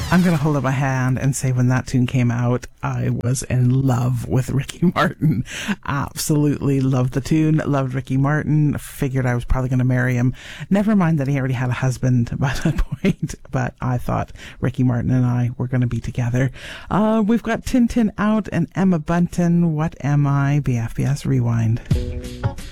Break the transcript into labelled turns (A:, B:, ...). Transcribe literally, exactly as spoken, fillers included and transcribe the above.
A: I'm going to hold up my hand and say when that tune came out, I was in love with Ricky Martin. Absolutely loved the tune, loved Ricky Martin, figured I was probably going to marry him. Never mind that he already had a husband by that point, but I thought Ricky Martin and I were going to be together. Uh, we've got Tintin out and Emma Bunton, What Am I? B F B S Rewind.